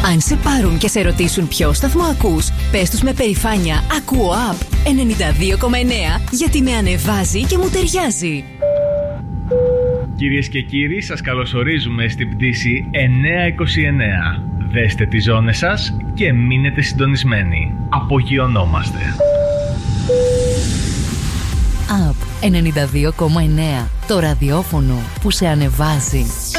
Αν σε πάρουν και σε ρωτήσουν ποιο σταθμό ακούς, πες τους με περηφάνεια «Ακούω Up 92,9» γιατί με ανεβάζει και μου ταιριάζει. Κυρίες και κύριοι, σας καλωσορίζουμε στην πτήση 929. Δέστε τις ζώνες σας και μείνετε συντονισμένοι. Απογειωνόμαστε. Up 92,9. Το ραδιόφωνο που σε ανεβάζει.